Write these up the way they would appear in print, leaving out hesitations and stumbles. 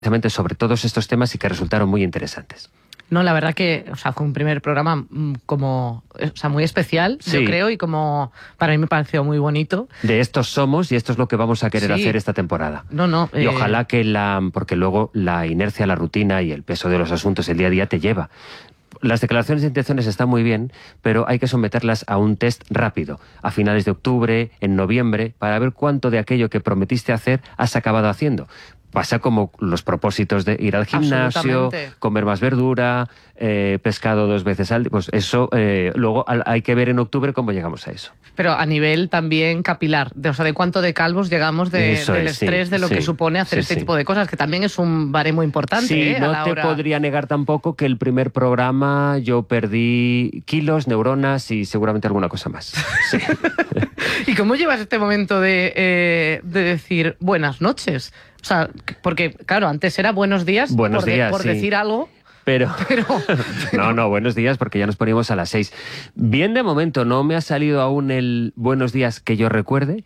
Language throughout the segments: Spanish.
precisamente sobre todos estos temas y que resultaron muy interesantes. No, la verdad que, o sea, fue un primer programa como, o sea, muy especial, Sí. yo creo, y como para mí me pareció muy bonito. De estos somos y esto es lo que vamos a querer Sí. hacer esta temporada. No. Y ojalá que porque luego la inercia, la rutina y el peso de los asuntos, el día a día te lleva. Las declaraciones de intenciones están muy bien, pero hay que someterlas a un test rápido, a finales de octubre, en noviembre, para ver cuánto de aquello que prometiste hacer has acabado haciendo. Pasa como los propósitos de ir al gimnasio, comer más verdura, pescado 2 veces al día. Pues eso, luego hay que ver en octubre cómo llegamos a eso. Pero a nivel también capilar, o sea, de cuánto de calvos llegamos del estrés de lo que supone hacer este tipo de cosas, que también es un baremo importante. Sí, no te podría negar tampoco que el primer programa yo perdí kilos, neuronas y seguramente alguna cosa más. Sí. ¿Y cómo llevas este momento de decir buenas noches? O sea, porque, claro, antes era buenos días, por sí. decir algo. Pero... No, buenos días, porque ya nos poníamos a las 6. Bien, de momento, no me ha salido aún el buenos días que yo recuerde.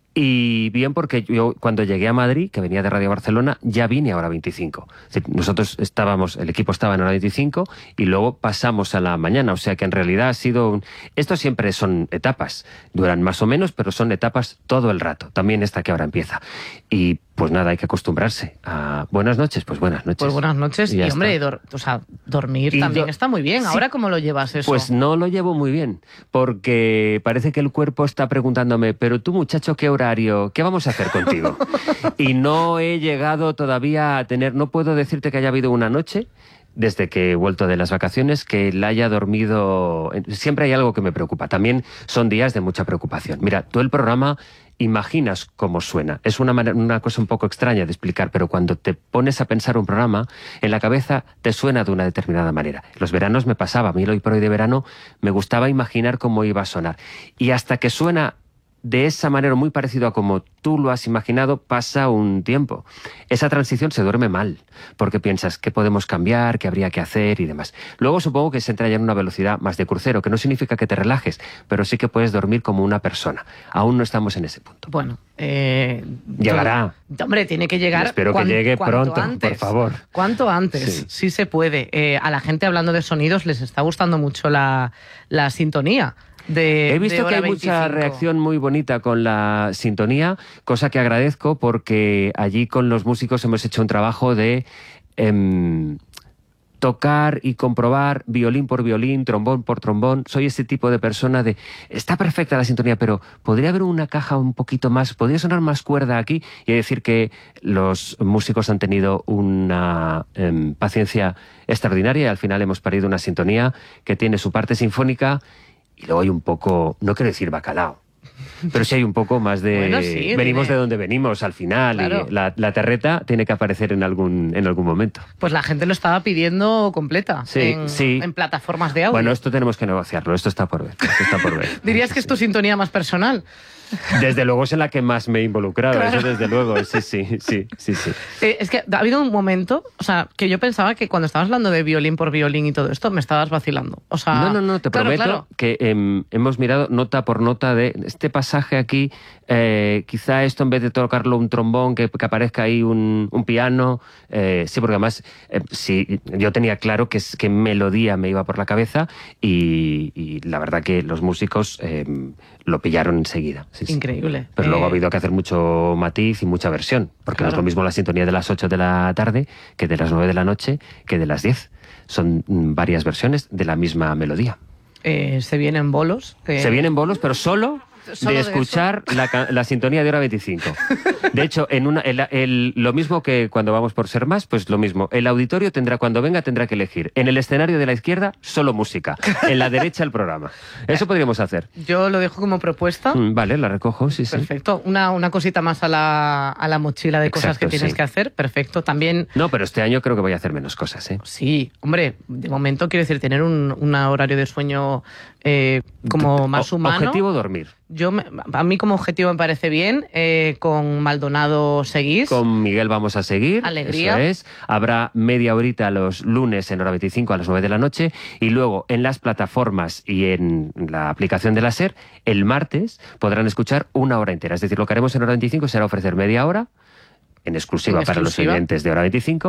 Y bien porque yo cuando llegué a Madrid, que venía de Radio Barcelona, ya vine a Hora 25. Nosotros el equipo estaba en Hora 25 y luego pasamos a la mañana. O sea que en realidad ha sido... Esto siempre son etapas. Duran más o menos, pero son etapas todo el rato. También esta que ahora empieza. Y pues nada, hay que acostumbrarse a buenas noches, pues buenas noches. Pues buenas noches y hombre, dormir también está muy bien. ¿Ahora cómo lo llevas eso? Pues no lo llevo muy bien, porque parece que el cuerpo está preguntándome, pero tú muchacho, ¿qué horario? ¿Qué vamos a hacer contigo? Y no he llegado todavía a tener, no puedo decirte que haya habido una noche desde que he vuelto de las vacaciones que la haya dormido. Siempre hay algo que me preocupa. También son días de mucha preocupación. Mira, tú el programa imaginas cómo suena. Es una cosa un poco extraña de explicar, pero cuando te pones a pensar un programa, en la cabeza te suena de una determinada manera. Los veranos me pasaba, a mí el Hoy por Hoy de verano me gustaba imaginar cómo iba a sonar. Y hasta que suena de esa manera muy parecido a como tú lo has imaginado, pasa un tiempo. Esa transición se duerme mal, porque piensas qué podemos cambiar, qué habría que hacer y demás. Luego supongo que se entra ya en una velocidad más de crucero, que no significa que te relajes, pero sí que puedes dormir como una persona. Aún no estamos en ese punto. Bueno, llegará. Hombre, tiene que llegar. Espero que llegue pronto, antes, por favor. Cuanto antes, sí se puede. A la gente, hablando de sonidos, les está gustando mucho la sintonía. He visto que hay 25. Mucha reacción muy bonita con la sintonía, cosa que agradezco porque allí con los músicos hemos hecho un trabajo de tocar y comprobar violín por violín, trombón por trombón. Soy ese tipo de persona de, está perfecta la sintonía, pero podría haber una caja un poquito más, podría sonar más cuerda aquí. Y decir que los músicos han tenido una paciencia extraordinaria y al final hemos parido una sintonía que tiene su parte sinfónica. Y luego hay un poco, no quiero decir bacalao, pero sí hay un poco más de... Bueno, sí, venimos de donde venimos al final, claro. Y la terreta tiene que aparecer en algún momento. Pues la gente lo estaba pidiendo completa, sí. En plataformas de audio. Bueno, esto tenemos que negociarlo, esto está por ver. ¿Dirías que es tu sintonía más personal? Desde luego es en la que más me he involucrado, claro. Eso desde luego, sí. Es que ha habido un momento, o sea, que yo pensaba que cuando estabas hablando de violín por violín y todo esto, me estabas vacilando. O sea, no, te prometo que hemos mirado nota por nota de este pasaje aquí, quizá esto en vez de tocarlo un trombón, que aparezca ahí un piano, sí, porque además sí, yo tenía claro qué melodía me iba por la cabeza y la verdad que los músicos lo pillaron enseguida. Sí. Increíble. Pero luego ha habido que hacer mucho matiz y mucha versión, porque claro. No es lo mismo la sintonía de las 8 de la tarde que de las 9 de la noche que de las 10. Son varias versiones de la misma melodía. Se vienen bolos. Se vienen bolos, pero solo de escuchar la sintonía de Hora 25. De hecho, lo mismo que cuando vamos por Ser Más, pues lo mismo. El auditorio cuando venga tendrá que elegir. En el escenario de la izquierda, solo música. En la derecha, el programa. Eso podríamos hacer. Yo lo dejo como propuesta. Vale, la recojo, sí. Perfecto. Una cosita más a la mochila de cosas que tienes que hacer. Perfecto. También... No, pero este año creo que voy a hacer menos cosas, ¿eh? Sí, hombre, de momento quiero decir, tener un horario de sueño como más humano. Objetivo, dormir. A mí como objetivo me parece bien. Con Maldonado seguís. Con Miguel vamos a seguir. Alegría. Eso es. Habrá media horita los lunes en Hora 25 a las 9 de la noche. Y luego en las plataformas y en la aplicación de la SER, el martes podrán escuchar 1 hora entera. Es decir, lo que haremos en Hora 25 será ofrecer media hora en exclusiva En para los exclusiva. oyentes de Hora 25.